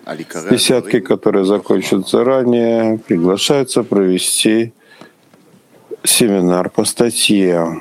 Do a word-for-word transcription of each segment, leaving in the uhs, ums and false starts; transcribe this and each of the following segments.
Десятки, которые закончатся ранее, приглашаются провести семинар по статье.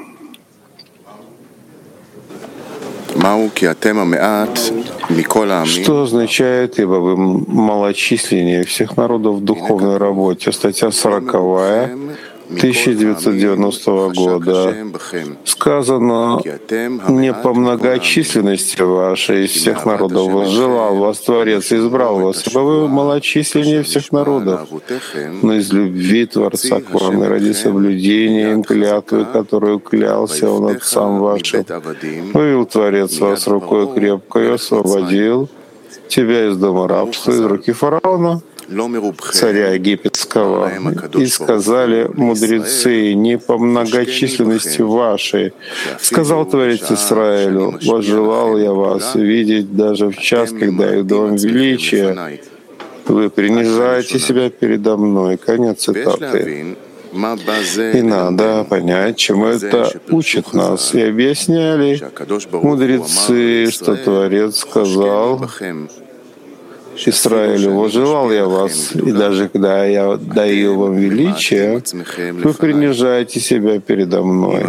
Что означает, ибо вы малочисленнее всех народов в духовной работе? Статья сороковая, тысяча девятьсот девяностого года. Сказано, не по многочисленности вашей из всех народов возжелал вас Творец и избрал вас, ибо вы малочисленнее всех народов, но из любви Творца к вам и ради соблюдения им клятвы, которую клялся Он отцам вашим, вывел Творец вас рукой крепкой и освободил тебя из дома рабства, из руки фараона, царя египетского, и сказали мудрецы, не по многочисленности вашей. Сказал Творец Израилю, возжелал я вас видеть даже в час, когда я иду вам величия. Вы принижаете себя передо мной. Конец цитаты. И надо понять, чему это учит нас. И объясняли мудрецы, что Творец сказал Израилю, возжелал я вас, и даже когда я даю вам величие, вы принижаете себя передо мной.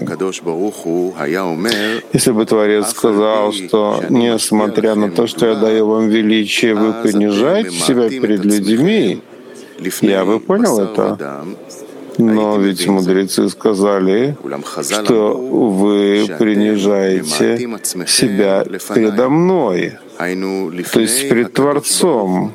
Если бы Творец сказал, что несмотря на то, что я даю вам величие, вы принижаете себя перед людьми, я бы понял это. Но ведь мудрецы сказали, что вы принижаете себя передо мной, то есть перед Творцом.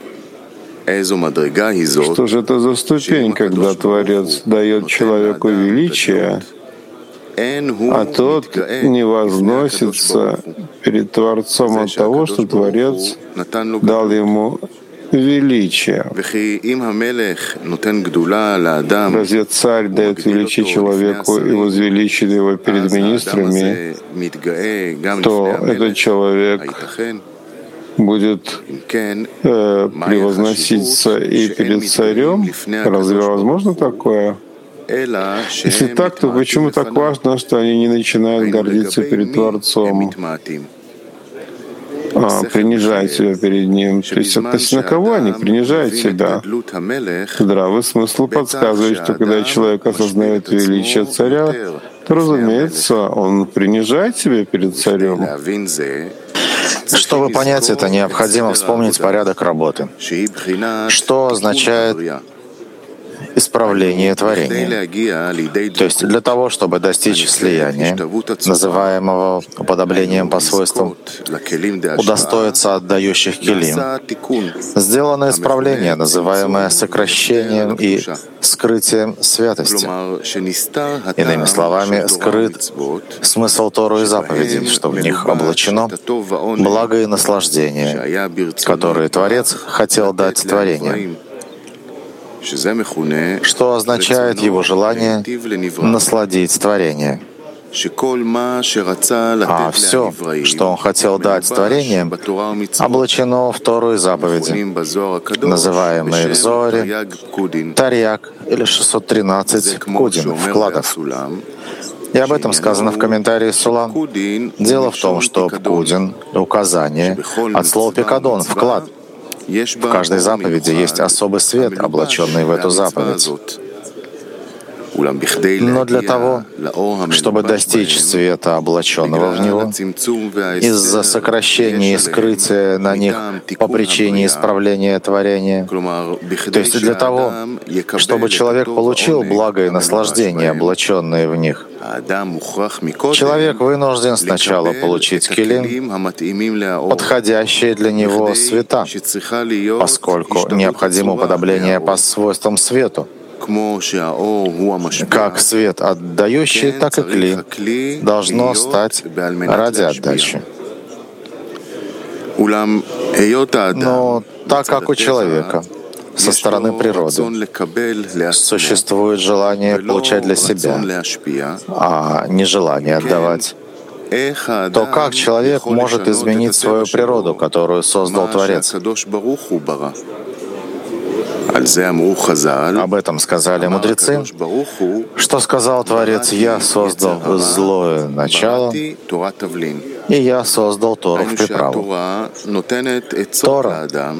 Что же это за ступень, когда Творец дает человеку величие, а тот не возносится перед Творцом от того, что Творец дал ему величие. Разве царь дает величие человеку и возвеличит его перед министрами, то этот человек будет э, превозноситься и перед царем? Разве возможно такое? Если так, то почему так важно, что они не начинают гордиться перед Творцом? А, принижает себя перед ним. То есть относительно кого они принижают себя? Здравый смысл подсказывает, что когда человек осознает величие царя, то, разумеется, он принижает себя перед царем. Чтобы понять это, необходимо вспомнить порядок работы. Что означает исправление творения? То есть для того, чтобы достичь слияния, называемого уподоблением по свойствам, удостоиться отдающих келим, сделано исправление, называемое сокращением и скрытием святости. Иными словами, скрыт смысл Торы и заповедей, что в них облачено благо и наслаждение, которые Творец хотел дать творениям, что означает его желание насладить творение. А все, что он хотел дать творениям, облачено в Тору и заповеди, называемые в Зоре Тарьяк или шестьсот тринадцать пкудим, вкладов. И об этом сказано в комментарии Сулам. Дело в том, что пкудин — указание от слова пикадон — вклад. В каждой заповеди есть особый свет, облаченный в эту заповедь. Но для того, чтобы достичь света, облаченного в него, из-за сокращения и скрытия на них по причине исправления творения, то есть для того, чтобы человек получил благо и наслаждение, облаченные в них, человек вынужден сначала получить келим, подходящие для него света, поскольку необходимо уподобление по свойствам свету. Как свет отдающий, так и кли должно стать ради отдачи. Но так как у человека со стороны природы существует желание получать для себя, а не желание отдавать, то как человек может изменить свою природу, которую создал Творец? Об этом сказали мудрецы, что сказал Творец: «Я создал злое начало, и я создал Тору в приправу». Тора